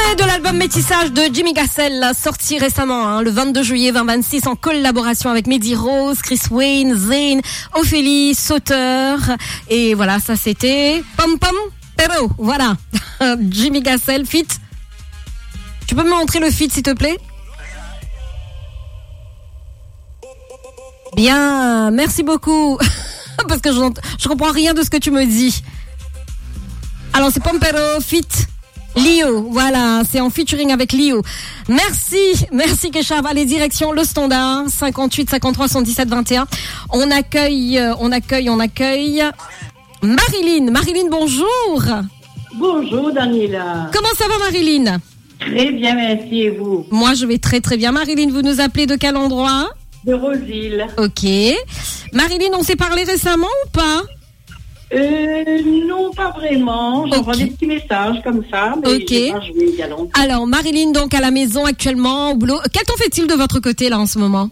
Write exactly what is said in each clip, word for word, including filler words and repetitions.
Extrait de l'album Métissage de Jimmy Gassel, sorti récemment, hein, le vingt-deux juillet vingt vingt-six, en collaboration avec Mehdi Rose, Chris Wayne, Zayn, Ophélie, Sauter. Et voilà, ça c'était Pom Pom Pero. Voilà. Jimmy Gassel, fit. Tu peux me montrer le feat, s'il te plaît? Bien, merci beaucoup. Parce que je, je comprends rien de ce que tu me dis. Alors, c'est Pompero, fit Lio. Voilà, c'est en featuring avec Lio. Merci, merci Keshav. Allez, direction le standard, cinquante-huit cinquante-trois soixante-dix-sept vingt et un. On accueille, on accueille, on accueille Marilyn. Marilyn, bonjour. Bonjour, Daniela. Comment ça va, Marilyn? Très bien, merci, et vous? Moi, je vais très très bien. Marilyn, vous nous appelez de quel endroit? De Rosille. Ok. Marilyn, on s'est parlé récemment ou pas? Euh, non, pas vraiment. J'envoie okay. des petits messages comme ça, mais okay. j'ai pas joué il y a longtemps. Alors, Marilyn, donc à la maison actuellement, au boulot. Quel temps fait-il de votre côté là en ce moment?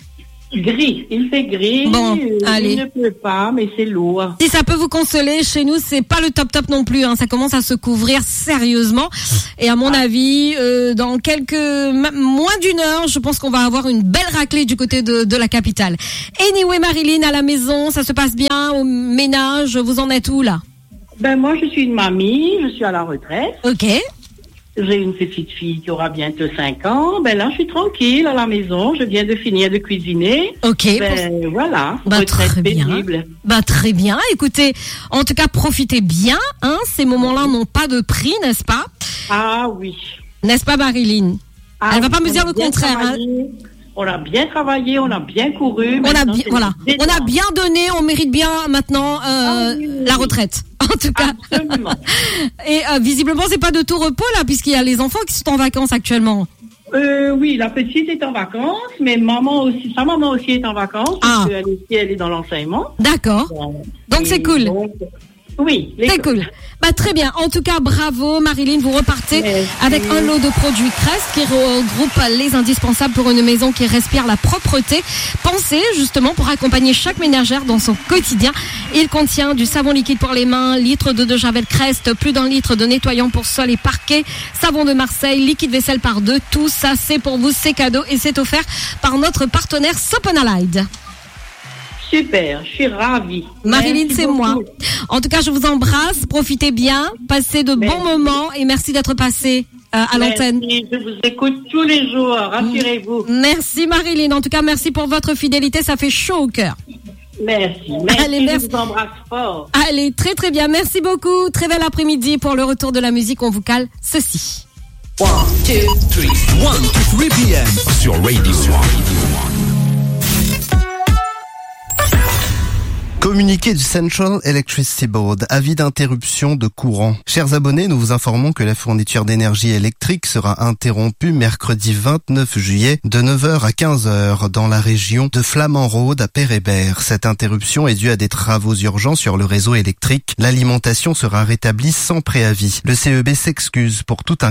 Gris, il fait gris. Bon, euh, allez. Il ne pleut pas, mais c'est lourd. Si ça peut vous consoler, chez nous, c'est pas le top top non plus. Hein. Ça commence à se couvrir sérieusement. Et à mon ah. avis, euh, dans quelques moins d'une heure, je pense qu'on va avoir une belle raclée du côté de, de la capitale. Anyway, Marilyn, à la maison, ça se passe bien au ménage. Vous en êtes où là? Ben moi, je suis une mamie. Je suis à la retraite. Ok. J'ai une petite fille qui aura bientôt cinq ans. Ben là, je suis tranquille à la maison. Je viens de finir de cuisiner. Ok. Ben pour... voilà. Bah, très bien. Pénible. Bah très bien. Écoutez, en tout cas, profitez bien. Hein. Ces moments-là n'ont pas de prix, n'est-ce pas? Ah oui. N'est-ce pas, Marilyn? Ah, elle va pas me dire le contraire. Hein. On a bien travaillé, on a bien couru. On a bien, voilà. On a bien donné. On mérite bien maintenant euh, ah, oui, oui, la retraite. En tout cas. Absolument. Et euh, visiblement, c'est pas de tout repos là, puisqu'il y a les enfants qui sont en vacances actuellement. Euh, oui, la petite est en vacances, mais maman aussi, sa maman aussi est en vacances. Ah. Parce qu'elle aussi, elle est dans l'enseignement. D'accord. Donc c'est cool. Donc, oui. C'est cool. Bah très bien. En tout cas, bravo Marilyn, vous repartez Merci. avec un lot de produits Crest qui regroupe les indispensables pour une maison qui respire la propreté. Pensez justement pour accompagner chaque ménagère dans son quotidien. Il contient du savon liquide pour les mains, litre d'eau de javel Crest, plus d'un litre de nettoyant pour sol et parquet, savon de Marseille, liquide vaisselle par deux. Tout ça, c'est pour vous, c'est cadeau et c'est offert par notre partenaire Soponalide. Super, je suis ravie. Marilyn, merci c'est beaucoup. Moi. En tout cas, je vous embrasse. Profitez bien, passez de merci. bons moments et merci d'être passé euh, à merci. l'antenne. Je vous écoute tous les jours, rassurez-vous. Merci Marilyn. En tout cas, merci pour votre fidélité. Ça fait chaud au cœur. Merci. Merci. Allez, merci. Je vous embrasse fort. Allez, très très bien. Merci beaucoup. Très bel après-midi pour le retour de la musique. On vous cale ceci. one, two, three. one, two, three p m sur Radio one. Communiqué du Central Electricity Board, avis d'interruption de courant. Chers abonnés, nous vous informons que la fourniture d'énergie électrique sera interrompue mercredi vingt-neuf juillet de neuf heures à quinze heures dans la région de Flamand-Raude à Père-Hébert. Cette interruption est due à des travaux urgents sur le réseau électrique. L'alimentation sera rétablie sans préavis. Le C E B s'excuse pour tout inconvénient.